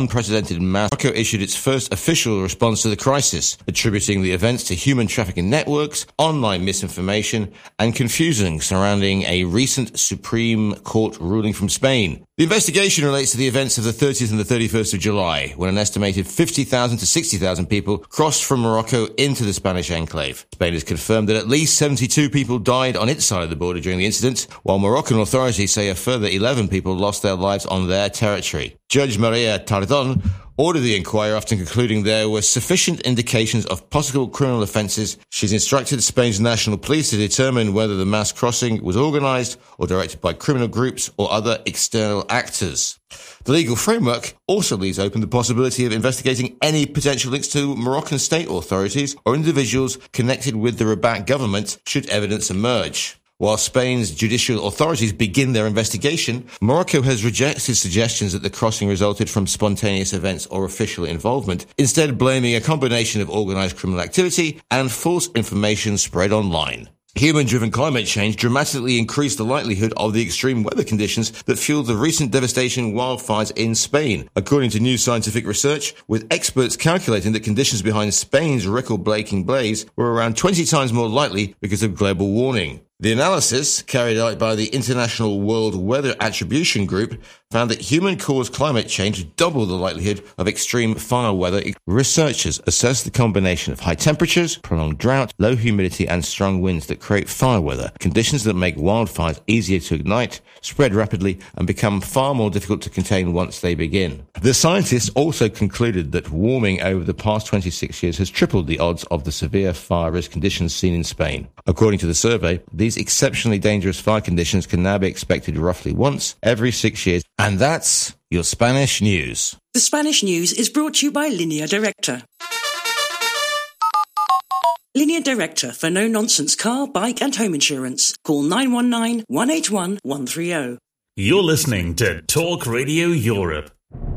unprecedented mass, Morocco issued its first official response to the crisis, attributing the events to human trafficking networks, online misinformation, and confusion surrounding a recent Supreme Court ruling from Spain. The investigation relates to the events of the 30th and the 31st of July, when an estimated 50,000 to 60,000 people crossed from Morocco into the Spanish enclave. Spain has confirmed that at least 72 people died on its side of the border during the incident, while Moroccan authorities say a further 11 people lost their lives on their territory. Judge Maria Tardon ordered the inquiry after concluding there were sufficient indications of possible criminal offences. She's instructed Spain's national police to determine whether the mass crossing was organised or directed by criminal groups or other external actors. The legal framework also leaves open the possibility of investigating any potential links to Moroccan state authorities or individuals connected with the Rabat government should evidence emerge. While Spain's judicial authorities begin their investigation, Morocco has rejected suggestions that the crossing resulted from spontaneous events or official involvement, instead blaming a combination of organised criminal activity and false information spread online. Human-driven climate change dramatically increased the likelihood of the extreme weather conditions that fueled the recent devastating wildfires in Spain, according to new scientific research, with experts calculating that conditions behind Spain's record-breaking blaze were around 20 times more likely because of global warming. The analysis, carried out by the International World Weather Attribution Group, found that human-caused climate change doubled the likelihood of extreme fire weather. Researchers assessed the combination of high temperatures, prolonged drought, low humidity, and strong winds that create fire weather, conditions that make wildfires easier to ignite, spread rapidly, and become far more difficult to contain once they begin. The scientists also concluded that warming over the past 26 years has tripled the odds of the severe fire risk conditions seen in Spain. According to the survey, these exceptionally dangerous fire conditions can now be expected roughly once every 6 years. And that's your Spanish news. The Spanish news is brought to you by Línea Directa. Línea Directa for no-nonsense car, bike and home insurance. Call 919-181-130. You're listening to Talk Radio Europe.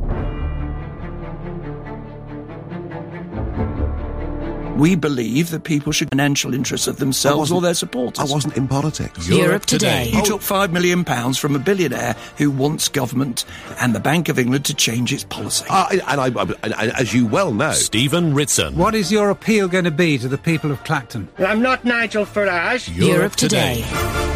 We believe that people should financial interests of themselves or their supporters. I wasn't in politics. Europe Today. You took £5 million from a billionaire who wants government and the Bank of England to change its policy. And as you well know... Stephen Ritson. What is your appeal going to be to the people of Clacton? I'm not Nigel Farage. Europe Today.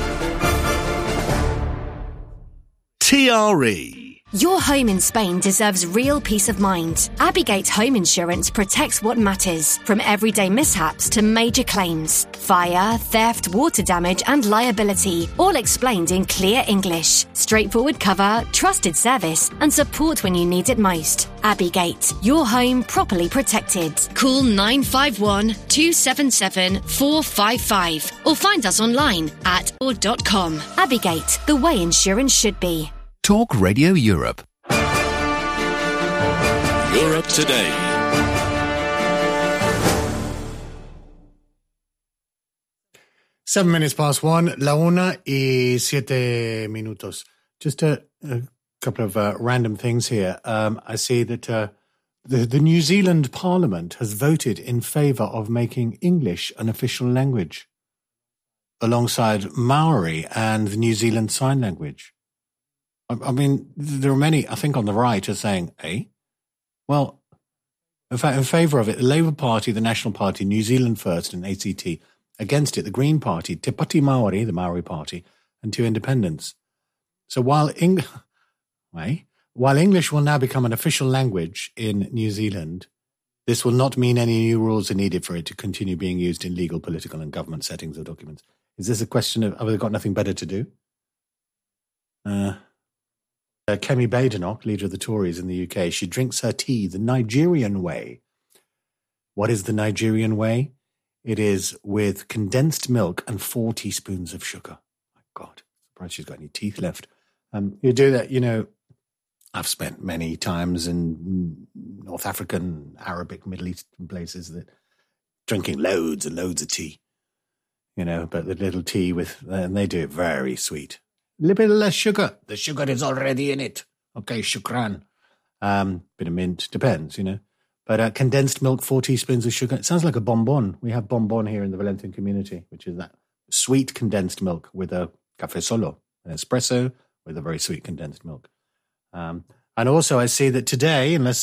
TRE. Your home in Spain deserves real peace of mind. Abigate Home Insurance protects what matters, from everyday mishaps to major claims. Fire, theft, water damage and liability, all explained in clear English. Straightforward cover, trusted service and support when you need it most. Abigate, your home properly protected. Call 951-277-455 or find us online at or.com. Abigate, the way insurance should be. Talk Radio Europe. Europe Today. Seven minutes past one, la una y 7 minutos. Just a couple of random things here. I see that the New Zealand Parliament has voted in favour of making English an official language, alongside Maori and the New Zealand Sign Language. I mean, there are many, I think, on the right are saying, well, in fact, in favour of it, the Labour Party, the National Party, New Zealand First and ACT, against it, the Green Party, Te Pati Maori, the Maori Party, and two independents. So while English will now become an official language in New Zealand, this will not mean any new rules are needed for it to continue being used in legal, political and government settings or documents. Is this a question of, have they got nothing better to do? Kemi Badenoch, leader of the Tories in the UK, she drinks her tea the Nigerian way. What is the Nigerian way? It is with condensed milk and 4 teaspoons of sugar. My God, surprised she's got any teeth left. You do that, I've spent many times in North African, Arabic, Middle Eastern places that drinking loads and loads of tea, but the little tea and they do it very sweet. A little bit less sugar. The sugar is already in it. Okay, shukran. Bit of mint, depends, But condensed milk, 4 teaspoons of sugar. It sounds like a bonbon. We have bonbon here in the Valencian community, which is that sweet condensed milk with a café solo, an espresso with a very sweet condensed milk. And also I see that today, unless